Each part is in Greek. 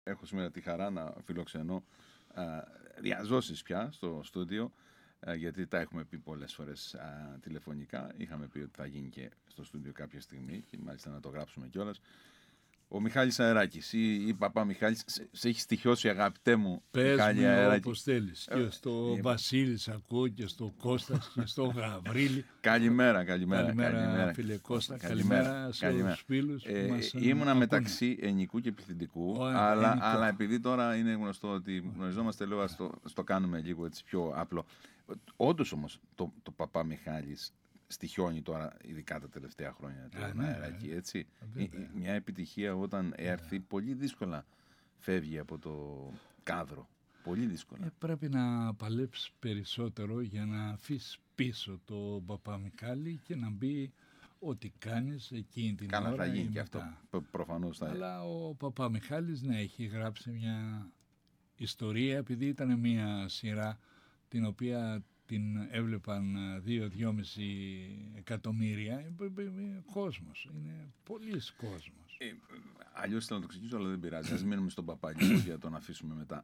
έχω σήμερα τη χαρά να φιλοξενώ διαζώσεις πια στο στούντιο, γιατί τα έχουμε πει πολλές φορές τηλεφωνικά. Είχαμε πει ότι θα γίνει και στο στούντιο κάποια στιγμή και μάλιστα να το γράψουμε κιόλας. Ο Μιχάλης Αεράκης ή Παπά Μιχάλης, σε έχει στοιχειώσει, αγαπητέ μου Μιχάλη Αεράκη. Όπως θέλεις. Και στο Βασίλη ακούω και στο Κώστας και στο Γαβρίλη. Καλημέρα, φίλε Κώστα. Καλημέρα σε όλους τους φίλους που μας ήμουνα μεταξύ ενικού και πληθυντικού, αλλά επειδή τώρα είναι γνωστό ότι γνωριζόμαστε, λέω ας το κάνουμε λίγο έτσι πιο απλό. Όντως όμως το Παπά Μιχάλης στοιχιώνει τώρα, ειδικά τα τελευταία χρόνια, το Αεράκη, έτσι. Μια επιτυχία όταν έρθει πολύ δύσκολα φεύγει από το κάδρο. Πολύ δύσκολα. Πρέπει να παλέψεις περισσότερο για να αφήσεις πίσω το Παπά Μιχάλη και να μπει ό,τι κάνεις εκείνη την ώρα. Καλά, θα γίνει και μετά. Αυτό. Προφανώς θα. Αλλά ο Παπά Μιχάλης έχει γράψει μια ιστορία, επειδή ήταν μια σειρά την οποία την έβλεπαν 2-2,5 εκατομμύρια. Κόσμος, είναι πολύς κόσμος. Αλλιώς θέλω να το ξεκινήσω, αλλά δεν πειράζει. Ας μείνουμε στον Παπά για να τον αφήσουμε μετά.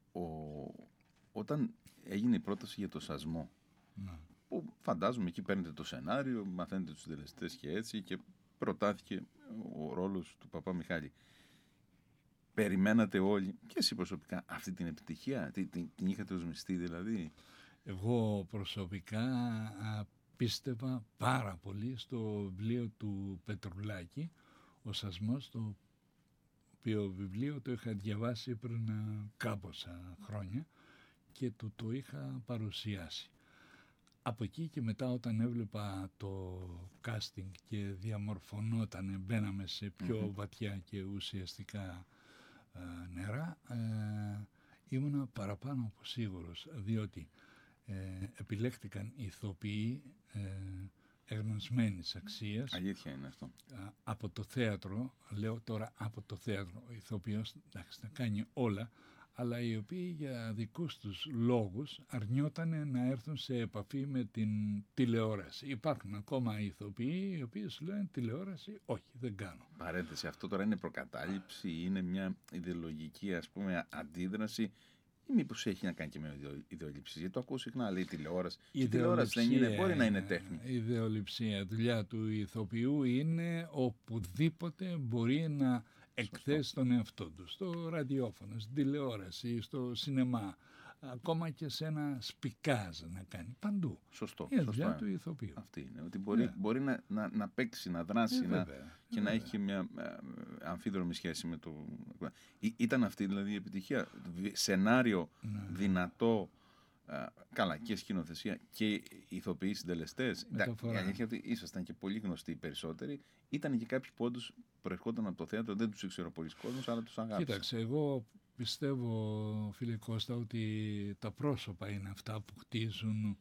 Όταν έγινε η πρόταση για το Σασμό, που φαντάζομαι εκεί παίρνετε το σενάριο, μαθαίνετε τους συντελεστές και έτσι, και προτάθηκε ο ρόλος του Παπά Μιχάλη. Περιμένατε όλοι, και εσύ προσωπικά, αυτή την επιτυχία, την είχατε ως μισθή δηλαδή? Εγώ προσωπικά πίστευα πάρα πολύ στο βιβλίο του Πετρουλάκη, ο Σασμός, το οποίο βιβλίο το είχα διαβάσει πριν κάμποσα χρόνια και το είχα παρουσιάσει. Από εκεί και μετά, όταν έβλεπα το casting και διαμορφωνόταν, μπαίναμε σε πιο βαθιά και ουσιαστικά νερά, ήμουνα παραπάνω από σίγουρος, διότι επιλέχτηκαν ηθοποιοί εγνωσμένης αξίας. Αλήθεια είναι αυτό. Από το θέατρο, λέω τώρα από το θέατρο, ο ηθοποιός να κάνει όλα, αλλά οι οποίοι για δικούς τους λόγους αρνιότανε να έρθουν σε επαφή με την τηλεόραση. Υπάρχουν ακόμα ηθοποιοί οι οποίοι σου λένε τηλεόραση, όχι, δεν κάνω. Παρένθεση, αυτό τώρα είναι προκατάληψη, είναι μια ιδεολογική, ας πούμε, αντίδραση, ή μήπως έχει να κάνει και με ιδεολειψία? Γιατί το ακούω συχνά, λέει τηλεόραση. Η τηλεόραση δεν είναι, μπορεί να είναι τέχνη. Η ιδεολειψία, δουλειά του ηθοποιού είναι οπουδήποτε μπορεί να εκθέσει τον εαυτό του. Στο ραδιόφωνο, στην τηλεόραση, στο σινεμά, ακόμα και σε ένα σπικάζ να κάνει. Παντού. Σωστό. Είναι δουλειά του ηθοποιού. Αυτή είναι. Ότι μπορεί να παίξει, να δράσει και να έχει μια αμφίδρομη σχέση με το. Ήταν αυτή δηλαδή η επιτυχία. Σενάριο δυνατό. Καλά, και σκηνοθεσία και ηθοποιοί συντελεστές. Η αλήθεια ότι ήσασταν και πολύ γνωστοί οι περισσότεροι. Ήταν και κάποιοι που όντως προερχόταν από το θέατρο, δεν τους ήξερε ο πολύς κόσμος, αλλά τους αγάπησε. Κοίταξε, εγώ πιστεύω, φίλε Κώστα, ότι τα πρόσωπα είναι αυτά που χτίζουν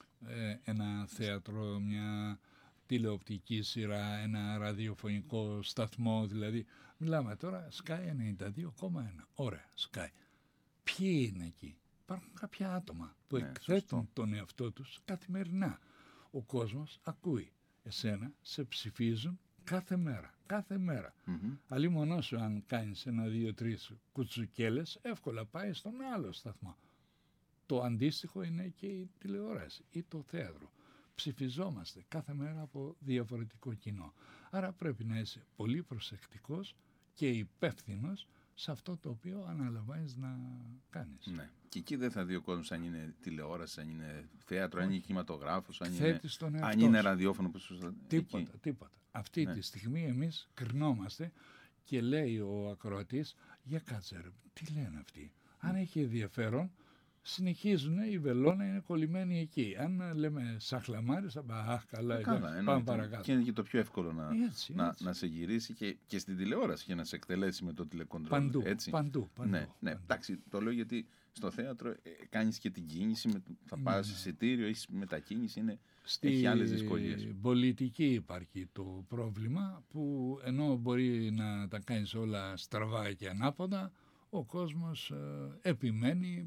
ένα θέατρο, μια τηλεοπτική σειρά, ένα ραδιοφωνικό σταθμό. Δηλαδή, μιλάμε τώρα Sky 92,1. Ωραία, Sky. Ποιοι είναι εκεί? Υπάρχουν κάποια άτομα που εκθέτουν τον εαυτό τους καθημερινά. Ο κόσμος ακούει εσένα, σε ψηφίζουν κάθε μέρα. Κάθε μέρα. Αλλή μονό σου, αν κάνεις 1-2-3 κουτσουκέλες, εύκολα πάει στον άλλο σταθμό. Το αντίστοιχο είναι και η τηλεόραση ή το θέατρο. Ψηφιζόμαστε κάθε μέρα από διαφορετικό κοινό. Άρα πρέπει να είσαι πολύ προσεκτικός και υπεύθυνος σε αυτό το οποίο αναλαμβάνεις να κάνεις. Ναι. Και εκεί δεν θα δει ο κόσμος αν είναι τηλεόραση, αν είναι θέατρο, αν είναι κινηματογράφος, αν είναι ραδιόφωνο. Τίποτα. Αυτή τη στιγμή εμείς κρινόμαστε και λέει ο ακροατής, για κάτσε ρε, τι λένε αυτοί? Αν έχει ενδιαφέρον, συνεχίζουν, η βελόνα είναι κολλημένη εκεί. Αν λέμε σαχλαμάρες, καλά, πάμε παρακάτω. Και είναι και το πιο εύκολο να σε γυρίσει και στην τηλεόραση και να σε εκτελέσει με το τηλεκοντρόλ. Παντού. Ναι, εντάξει, το λέω γιατί στο θέατρο κάνεις και την κίνηση, θα πας εισιτήριο, έχεις μετακίνηση, έχει άλλες δυσκολίες. Στην πολιτική υπάρχει το πρόβλημα που ενώ μπορεί να τα κάνεις όλα στραβά και ανάποδα, ο κόσμος επιμένει